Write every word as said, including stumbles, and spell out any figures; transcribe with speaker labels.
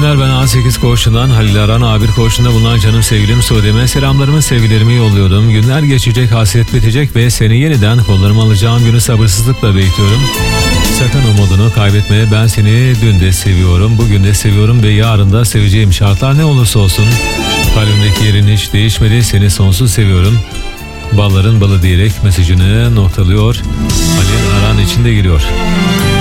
Speaker 1: günler, ben A sekiz Koğuşu'ndan Halil Aran. A bir Koğuşu'nda bulunan canım sevgilim Sude'me selamlarımı, sevgilerimi yolluyordum. Günler geçecek, hasret bitecek ve seni yeniden kollarıma alacağım günü sabırsızlıkla bekliyorum. Sakın umudunu kaybetme, ben seni dün de seviyorum, bugün de seviyorum ve yarın da seveceğim. Şartlar ne olursa olsun kalbimdeki yerin hiç değişmedi, seni sonsuz seviyorum. Balların balı diyerek mesajını noktalıyor. Halil Aran için de geliyor.